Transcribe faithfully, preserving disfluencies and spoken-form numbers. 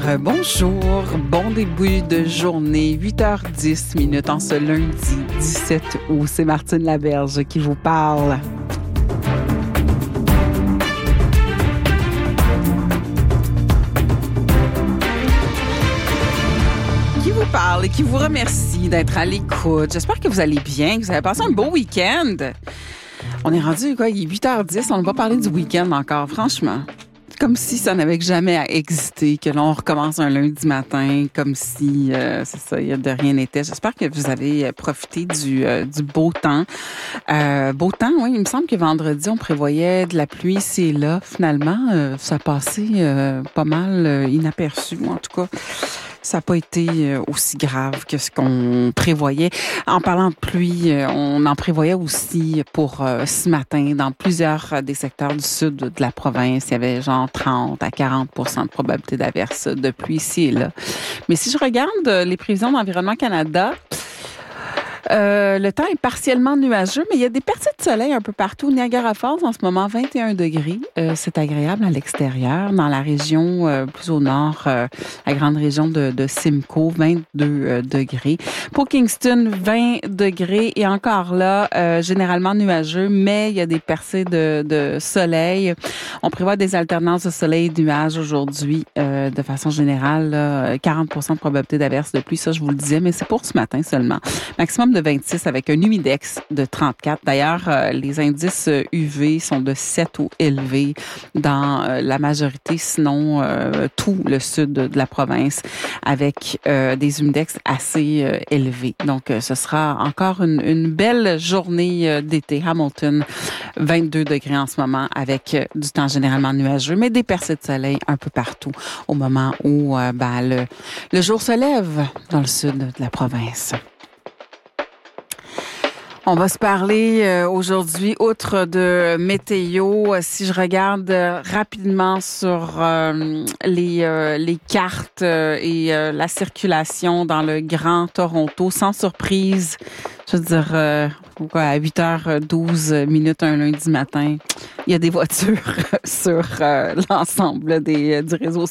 Rebonjour, bon début de journée, huit heures dix minutes en ce lundi dix-sept août. C'est Martine Laberge qui vous parle. Qui vous parle et qui vous remercie d'être à l'écoute. J'espère que vous allez bien, que vous avez passé un beau week-end. On est rendu, quoi, il est huit heures dix, on n'a pas parlé du week-end encore, franchement. Comme si ça n'avait jamais existé, que l'on recommence un lundi matin, comme si, euh, c'est ça, de rien n'était. J'espère que vous avez profité du, euh, du beau temps. Euh, beau temps, oui, il me semble que vendredi, on prévoyait de la pluie ici et là. Finalement, euh, ça a passé euh, pas mal euh, inaperçu, en tout cas. Ça n'a pas été aussi grave que ce qu'on prévoyait. En parlant de pluie, on en prévoyait aussi pour ce matin dans plusieurs des secteurs du sud de la province. Il y avait genre trente à quarante pour cent de probabilité d'averse de pluie ici et là. Mais si je regarde les prévisions d'Environnement Canada, Euh, le temps est partiellement nuageux, mais il y a des percées de soleil un peu partout. Niagara Falls, en ce moment, vingt et un degrés. Euh, c'est agréable à l'extérieur. Dans la région euh, plus au nord, euh, la grande région de, de Simcoe, vingt-deux euh, degrés. Pour Kingston, vingt degrés. Et encore là, euh, généralement nuageux, mais il y a des percées de, de soleil. On prévoit des alternances de soleil et de nuages aujourd'hui. Euh, de façon générale, là, quarante pour cent de probabilité d'averse de pluie. Ça, je vous le disais, mais c'est pour ce matin seulement. Maximum de vingt-six avec un humidex de trente-quatre. D'ailleurs, euh, les indices U V sont de sept ou élevés dans euh, la majorité, sinon euh, tout le sud de, de la province, avec euh, des humidex assez euh, élevés. Donc, euh, ce sera encore une, une belle journée euh, d'été. Hamilton, vingt-deux degrés en ce moment, avec euh, du temps généralement nuageux, mais des percées de soleil un peu partout au moment où euh, ben, le, le jour se lève dans le sud de la province. On va se parler euh, aujourd'hui, outre de météo, si je regarde euh, rapidement sur euh, les euh, les cartes euh, et euh, la circulation dans le Grand Toronto, sans surprise, je veux dire, euh, quoi, à huit heures douze minutes un lundi matin, il y a des voitures sur euh, l'ensemble des, du réseau